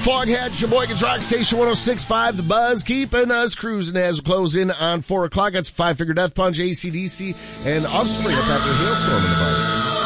Foghat, Sheboygan's Rock Station 106.5, The Buzz, keeping us cruising as we close in on 4 o'clock. That's Five Finger Death Punch, AC/DC, and Offspring up after a hailstorm in the Buzz.